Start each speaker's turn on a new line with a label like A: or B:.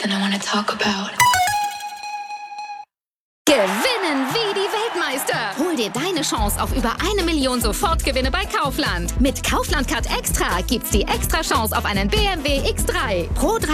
A: Then I want to talk about.
B: Gewinnen wie die Weltmeister. Hol dir deine Chance auf über 1 Million Sofortgewinne bei Kaufland. Mit Kaufland Card Extra gibt's die extra Chance auf einen BMW X3. Pro